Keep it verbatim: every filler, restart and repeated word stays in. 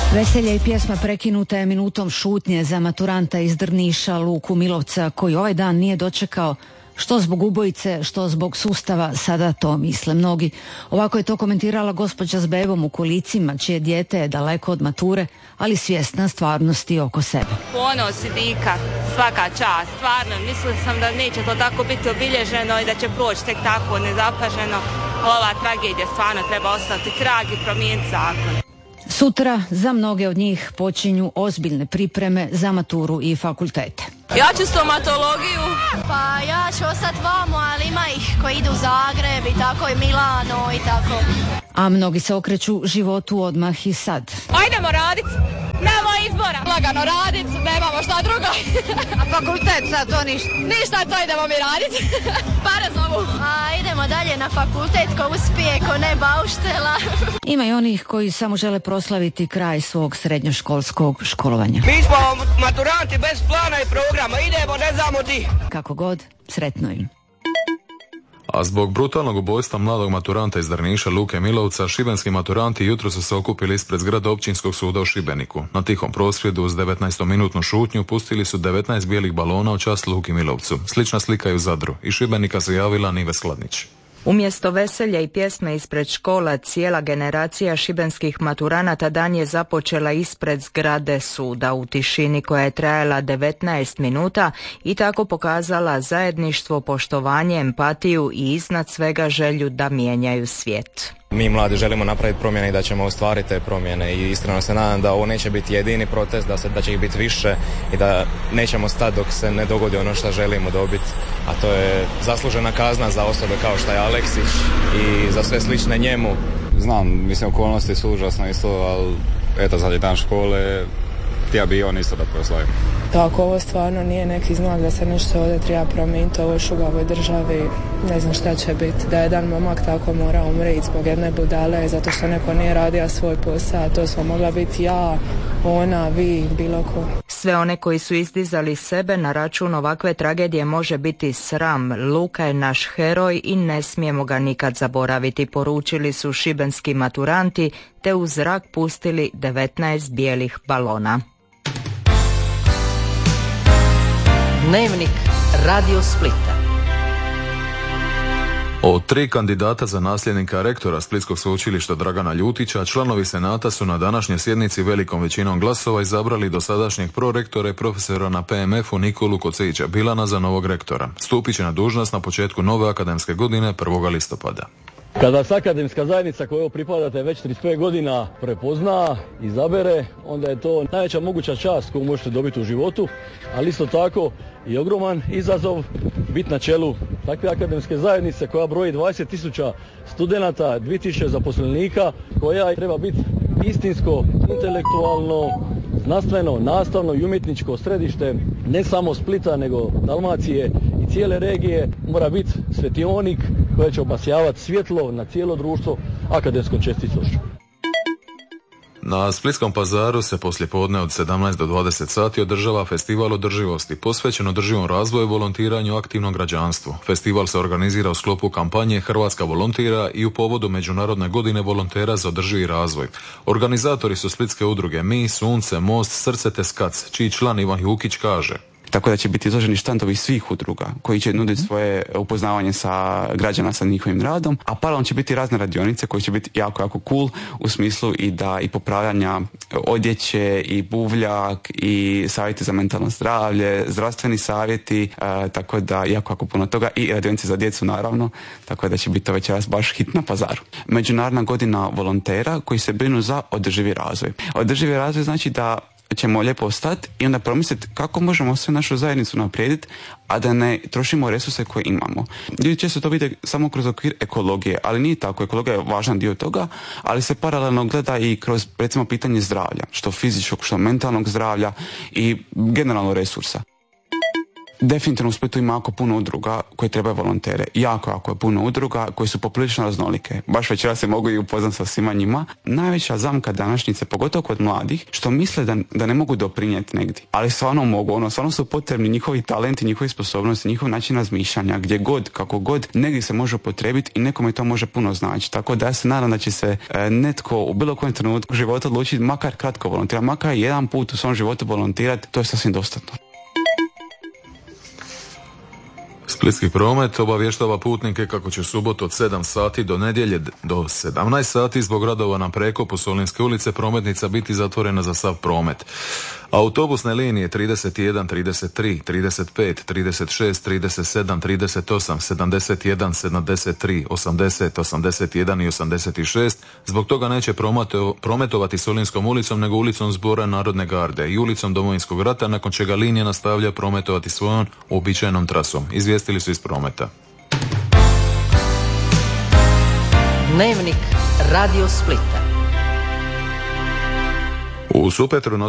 Veselje i pjesma prekinuta je minutom šutnje za maturanta iz Drniša Luku Milovca, koji ovaj dan nije dočekao što zbog ubojice, što zbog sustava, sada to misle mnogi. Ovako je to komentirala gospođa s bebom u kolicima, čije dijete je daleko od mature, ali svjesna stvarnosti oko sebe. Ponos i dika, svaka čast, stvarno, mislila sam da neće to tako biti obilježeno i da će proći tek tako nezapaženo. Ova tragedija stvarno treba ostati trag i promijeniti zakon. Sutra za mnoge od njih počinju ozbiljne pripreme za maturu i fakultete. Ja ću stomatologiju. Pa ja ću ostati vamo, ali ima ih koji idu u Zagreb i tako i Milano i tako. A mnogi se okreću životu odmah i sad. Ajdemo radit, nema izbora. Lagano radit, nemamo šta drugo. A fakultet sad to ništa? Ništa, to idemo mi radit. Pare zovu. A idemo dalje na fakultet, ko uspije, ko ne bauštela. Ima i onih koji samo žele proslaviti kraj svog srednjoškolskog školovanja. Mi smo maturanti bez plana i programa, idemo, ne znamo di. Kako god, sretno im. A zbog brutalnog ubojstva mladog maturanta iz Drniša Luke Milovca, šibenski maturanti jutro su se okupili ispred zgrade Općinskog suda u Šibeniku. Na tihom prosvjedu uz devetnaestominutnu šutnju pustili su devetnaest bijelih balona u čast Luki Milovcu. Slična slika je u Zadru. Iz Šibenika se javila Nive Skladnić. Umjesto veselja i pjesme ispred škola, cijela generacija šibenskih maturanata dan je započela ispred zgrade suda u tišini koja je trajala devetnaest minuta i tako pokazala zajedništvo, poštovanje, empatiju i iznad svega želju da mijenjaju svijet. Mi mladi želimo napraviti promjene i da ćemo ostvariti te promjene i iskreno se nadam da ovo neće biti jedini protest, da, se, da će ih biti više i da nećemo stati dok se ne dogodi ono što želimo dobiti, a to je zaslužena kazna za osobe kao što je Aleksić i za sve slične njemu. Znam, mislim, okolnosti su užasno isto, ali eto, zadnji dan škole, htio bi on isto da proslavim. Tako, ovo stvarno nije neki znak da se nešto ovdje treba promijeniti u ovoj šugavoj državi. Ne znam šta će biti. Da jedan momak tako mora umriti zbog jedne budale, zato što neko nije radio svoj posao. To smo mogla biti ja, ona, vi, bilo ko. Sve one koji su izdizali sebe na račun ovakve tragedije može biti sram. Luka je naš heroj i ne smijemo ga nikad zaboraviti, poručili su šibenski maturanti, te u zrak pustili devetnaest bijelih balona. Dnevnik Radio Splita. Od tri kandidata za nasljednika rektora Splitskog sveučilišta Dragana Ljutića, članovi senata su na današnjoj sjednici velikom većinom glasova izabrali dosadašnjeg prorektora i profesora na P M F-u Nikolu Kocijića Bilana za novog rektora. Stupit će na dužnost na početku nove akademske godine prvog listopada. Kada se akademska zajednica kojoj pripadate već trideset pet godina prepozna, izabere, onda je to najveća moguća čast koju možete dobiti u životu, ali isto tako i ogroman izazov biti na čelu takve akademske zajednice koja broji dvadeset tisuća studenata, dvije tisuće zaposlenika, koja treba biti istinsko, intelektualno, znanstveno, nastavno i umjetničko središte ne samo Splita nego Dalmacije i cijele regije. Mora biti svetionik koji će obasjavati svjetlo na cijelo društvo akademskom čestitošću. Na Splitskom pazaru se poslijepodne od sedamnaest do dvadeset sati održava festival održivosti posvećen održivom razvoju i volontiranju aktivnom građanstvu. Festival se organizira u sklopu kampanje Hrvatska volontira i u povodu Međunarodne godine volontera za održivi razvoj. Organizatori su splitske udruge Mi, Sunce, Most, Srce te Skac, čiji član Ivan Jukić kaže: tako da će biti izloženi štandovi svih udruga koji će nuditi svoje upoznavanje sa građana sa njihovim radom, a paralelno će biti razne radionice koje će biti jako, jako cool u smislu i da i popravljanja odjeće i buvljak i savjeti za mentalno zdravlje, zdravstveni savjeti, e, tako da jako, jako puno toga i radionice za djecu naravno, tako da će biti to večeras baš hit na pazaru. Međunarodna godina volontera koji se brinu za održivi razvoj. Održivi razvoj znači da ćemo lijepo stati i onda promisliti kako možemo sve našu zajednicu naprijediti, a da ne trošimo resurse koje imamo. Ljudi često to vide samo kroz okvir ekologije, ali nije tako. Ekologija je važan dio toga, ali se paralelno gleda i kroz, recimo, pitanje zdravlja, što fizičkog, što mentalnog zdravlja i generalno resursa. definitivno u Splitu ima jako puno udruga koje trebaju volontere. Jako, jako je puno udruga koje su poprilično raznolike. Baš večeras se mogu i upoznat sa svima njima. Najveća zamka današnjice, pogotovo kod mladih, što misle da, da ne mogu doprinijeti negdje. Ali stvarno mogu, ono, stvarno su potrebni njihovi talenti, njihovi sposobnosti, njihov način razmišljanja, gdje god, kako god, negdje se može upotrijebiti i nekome to može puno znači. Tako da ja se nadam da će se e, netko u bilo kojem trenutku života odlučiti makar kratko volontirati, makar jedan put u svom životu volontirati, to je sasvim dostatno. Splitski promet obavještava putnike kako će u subotu od sedam sati do nedjelje do sedamnaest sati zbog radova na prekopu Solinske ulice prometnica biti zatvorena za sav promet. Autobusne linije trideset jedan, trideset tri, trideset pet, trideset šest, trideset sedam, trideset osam, sedamdeset jedan, sedamdeset tri, osamdeset, osamdeset jedan i osamdeset šest zbog toga neće prometovati Solinskom ulicom nego ulicom Zbora Narodne garde i ulicom Domovinskog rata, nakon čega linija nastavlja prometovati svojom uobičajenom trasom. Izvijestili su iz prometa. Dnevnik Radio Splita. U Supetru